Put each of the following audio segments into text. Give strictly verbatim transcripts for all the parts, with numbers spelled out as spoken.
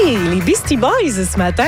Hey, les Beastie Boys ce matin!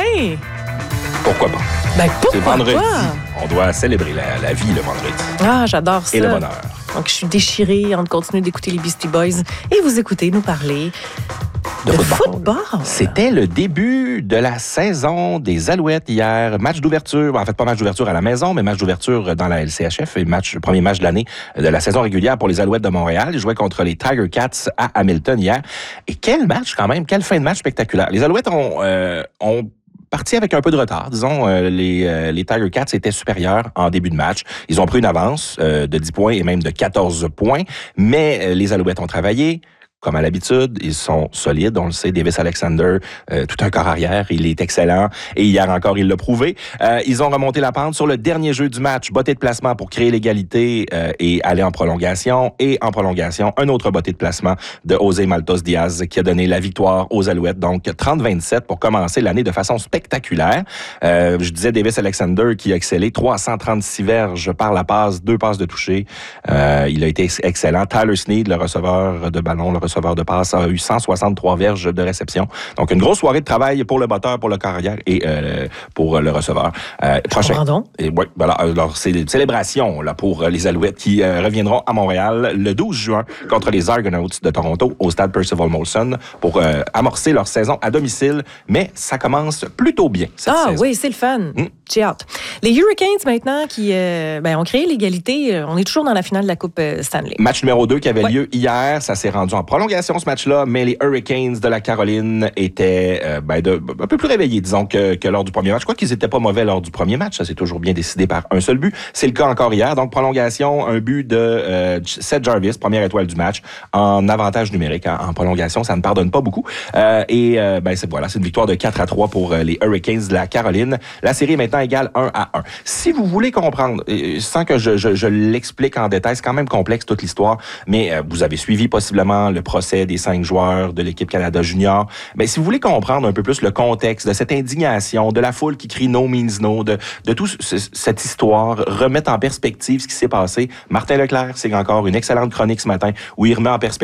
Pourquoi pas? Ben, pourquoi C'est vendredi. pas? On doit célébrer la, la vie le vendredi. Ah, j'adore ça. Et le bonheur. Donc, je suis déchirée entre continuer d'écouter les Beastie Boys et vous écouter nous parler De, de football. football. C'était le début de la saison des Alouettes hier. Match d'ouverture, en fait pas match d'ouverture à la maison, mais match d'ouverture dans la L C H F et match, premier match de l'année de la saison régulière pour les Alouettes de Montréal. Ils jouaient contre les Tiger Cats à Hamilton hier. Et quel match quand même, quelle fin de match spectaculaire. Les Alouettes ont, euh, ont parti avec un peu de retard. Disons, euh, les, euh, les Tiger Cats étaient supérieurs en début de match. Ils ont pris une avance euh, de dix points et même de quatorze points, mais euh, les Alouettes ont travaillé. Comme à l'habitude, ils sont solides, on le sait. Davis Alexander, euh, tout un corps arrière, il est excellent. Et hier encore, il l'a prouvé. Euh, ils ont remonté la pente sur le dernier jeu du match. Botté de placement pour créer l'égalité euh, et aller en prolongation. Et en prolongation, un autre botté de placement de José Maltos Diaz qui a donné la victoire aux Alouettes. Donc, trente vingt-sept pour commencer l'année de façon spectaculaire. Euh, je disais Davis Alexander qui a excellé. trois cent trente-six verges par la passe, deux passes de toucher. Euh, il a été excellent. Tyler Snead, le receveur de ballon, le receveur de passe, a eu cent soixante-trois verges de réception. Donc, une grosse soirée de travail pour le batteur, pour le carrière et euh, pour le receveur. Euh, prochain. Pardon? Et ouais, voilà. Alors, c'est une célébration là, pour les Alouettes qui euh, reviendront à Montréal le douze juin contre les Argonauts de Toronto au stade Percival Molson pour euh, amorcer leur saison à domicile. Mais ça commence plutôt bien, cette Ah saison. oui, c'est le fun. Mm. J'ai hâte. Les Hurricanes, maintenant, qui euh, ben, ont créé l'égalité. On est toujours dans la finale de la Coupe euh, Stanley. Match numéro deux qui avait Ouais. lieu hier. Ça s'est rendu en prolongation, ce match-là, mais les Hurricanes de la Caroline étaient euh, ben, de, un peu plus réveillés, disons, que, que lors du premier match. Je crois qu'ils n'étaient pas mauvais lors du premier match. Ça s'est toujours bien décidé par un seul but. C'est le cas encore hier. Donc, prolongation, un but de euh, Seth Jarvis, première étoile du match, en avantage numérique. En, en prolongation, ça ne pardonne pas beaucoup. Euh, et euh, ben, c'est, voilà, c'est une victoire de quatre à trois pour euh, les Hurricanes de la Caroline. La série est maintenant égale un à un. Si vous voulez comprendre, euh, sans que je, je, je l'explique en détail, c'est quand même complexe toute l'histoire, mais euh, vous avez suivi possiblement le procès des cinq joueurs de l'équipe Canada Junior. Mais si vous voulez comprendre un peu plus le contexte de cette indignation, de la foule qui crie No means no, de, de toute cette histoire, remettre en perspective ce qui s'est passé, Martin Leclerc, c'est encore une excellente chronique ce matin où il remet en perspective